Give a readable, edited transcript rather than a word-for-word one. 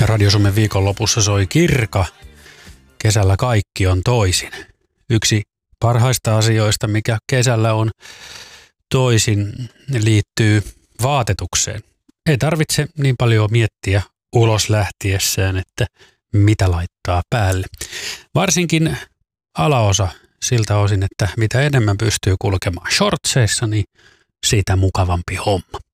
Radio Suomen viikonlopussa soi Kirka. Kesällä kaikki on toisin. Yksi parhaista asioista, mikä kesällä on toisin, liittyy vaatetukseen. Ei tarvitse niin paljon miettiä ulos lähtiessään, että mitä laittaa päälle. Varsinkin alaosa siltä osin, että mitä enemmän pystyy kulkemaan shortseissa, niin siitä mukavampi homma.